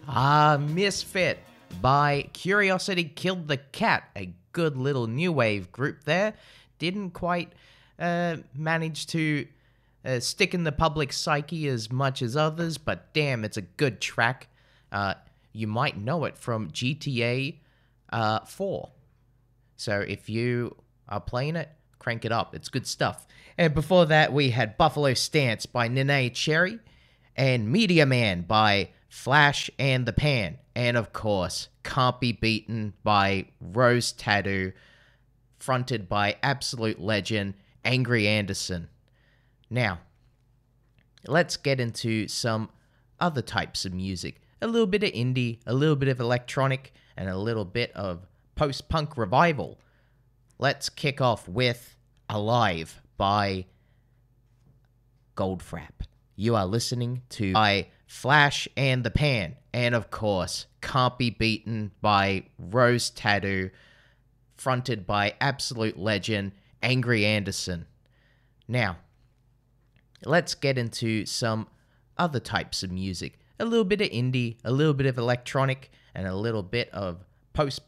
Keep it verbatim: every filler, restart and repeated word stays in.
Ah, Misfit by Curiosity Killed the Cat, a good little new wave group there. Didn't quite uh, manage to uh, stick in the public psyche as much as others, but damn, it's a good track. Uh, you might know it from G T A uh, four. So if you are playing it, crank it up. It's good stuff. And before that, we had Buffalo Stance by Nene Cherry and Media Man by Flash and the Pan. And of course, Can't Be Beaten by Rose Tattoo, fronted by absolute legend Angry Anderson. Now, let's get into some other types of music. A little bit of indie, a little bit of electronic, and a little bit of post-punk revival. Let's kick off with Alive by Goldfrapp. You are listening to by Flash and the Pan, and of course, Can't Be Beaten by Rose Tattoo, fronted by absolute legend Angry Anderson. Now, let's get into some other types of music. A little bit of indie, a little bit of electronic, and a little bit of post